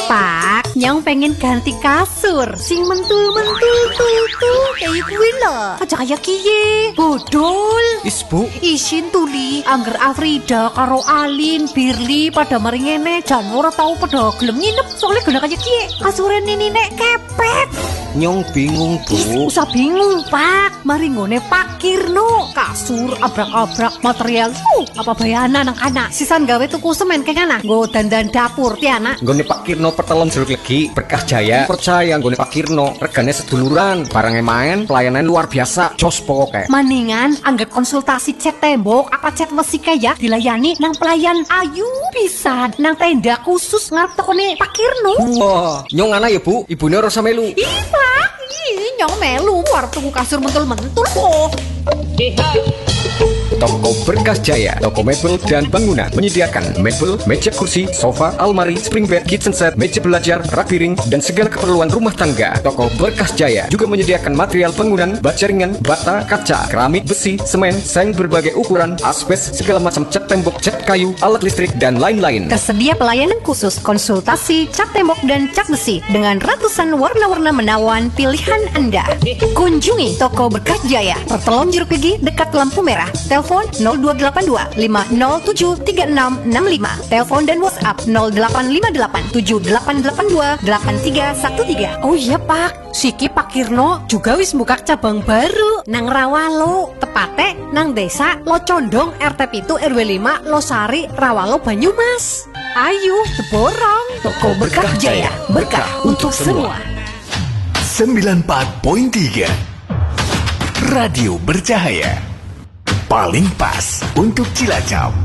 Pak, nyong pengen ganti kasur sing mentul-mentul tuh kayak kuwi lho. Aja kaya kiye. Bodol. Bu, Isin tuli angger Afrida karo Alin, Birli pada mari ngene jan ora tau pada gelem nginep soalnya guna kaya kiye. Kasure nini nek kepet. nyong bingung, Bu. Usah bingung, Pak. Mari ngone Pak Kirno. Kasur abrak-abrak material. Apa bayana nang kana? Sisan gawe tuku semen ke kana. Nggo dandan dapur tiana. Nggone Pak Kirno Pertelon Jeruk Legi, Berkah Jaya. Percaya nggone Pak Kirno, regane seduluran, barangnya main, pelayanan luar biasa, jos pokoke. Maningan anggap konsultasi cat tembok apa cat besi kaya dilayani nang pelayan ayu pisan nang tenda khusus ngarep tekone Pak Kirno. Wah, nyong ana ya, Bu. Ibune ora melu. Ih, Pak. Ih, nyong melu arep tuku kasur mentul-mentul kok. Toko Berkah Jaya, toko mebel dan bangunan menyediakan mebel, meja kursi, sofa, almari, spring bed, kitchen set, meja belajar, rak piring, dan segala keperluan rumah tangga. Toko Berkah Jaya juga menyediakan material bangunan, baja ringan, bata, kaca, keramik, besi, semen, seng berbagai ukuran, asbes, segala macam cat tembok, cat kayu, alat listrik, dan lain-lain. Tersedia pelayanan khusus konsultasi cat tembok dan cat besi dengan ratusan warna-warna menawan pilihan Anda. Kunjungi toko Berkah Jaya, Pertelon Jeruk Legi dekat lampu merah. Telepon 0282 507 3665. Telepon dan WhatsApp 0858 7882 8313. Oh iya Pak, Siki Pak Kirno juga wis buka cabang baru nang Rawalo, tepate nang desa Locondong RT 7 RW 5 Losari Rawalo Banyumas. Ayo borong toko Berkah Jaya, berkah untuk semua. 94.3 Radio Bercahaya, paling pas untuk Cilacap.